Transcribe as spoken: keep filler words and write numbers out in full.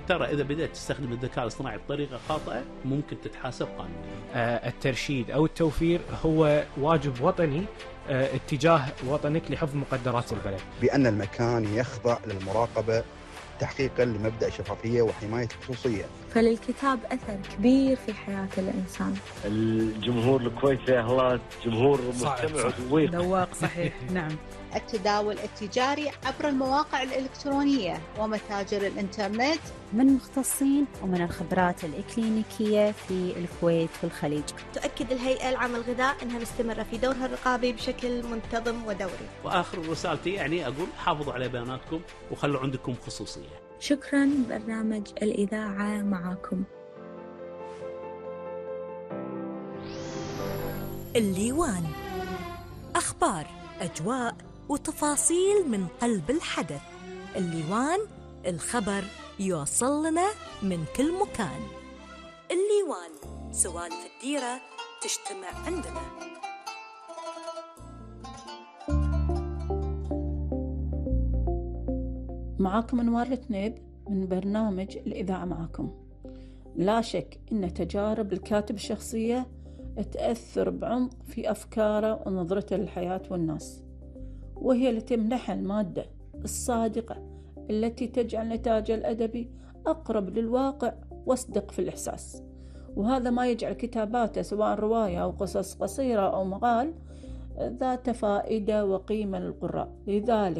ترى إذا بدأت تستخدم الذكاء الاصطناعي بطريقة خاطئة ممكن تتحاسب قانونيا. آه الترشيد أو التوفير هو واجب وطني آه اتجاه وطنك لحفظ مقدرات البلد، بأن المكان يخضع للمراقبة تحقيقا لمبدأ الشفافية وحماية الخصوصية. فللكتاب أثر كبير في حياة الإنسان. الجمهور الكويتي الله جمهور مستمع وذويق. ذواق صحيح. نعم. التداول التجاري عبر المواقع الإلكترونية ومتاجر الإنترنت من مختصين ومن الخبرات الإكلينيكية في الكويت والخليج. تؤكد الهيئة العامة للغذاء أنها مستمرة في دورها الرقابي بشكل منتظم ودوري. وآخر رسالتي يعني أقول حافظوا على بياناتكم وخلوا عندكم خصوصية. شكرا. برنامج الإذاعة معكم. الليوان، أخبار، أجواء وتفاصيل من قلب الحدث. الليوان، الخبر يوصل لنا من كل مكان. الليوان، سوالف الديرة تجتمع عندنا. معاكم أنوار التنيب من برنامج الإذاعة معكم. لا شك أن تجارب الكاتب الشخصية تأثر بعمق في أفكاره ونظرته للحياة والناس، وهي التي تمنحها المادة الصادقة التي تجعل نتاج الأدبي أقرب للواقع واصدق في الإحساس، وهذا ما يجعل كتاباته سواء رواية أو قصص قصيرة أو مقال ذات فائدة وقيمة للقراء. لذلك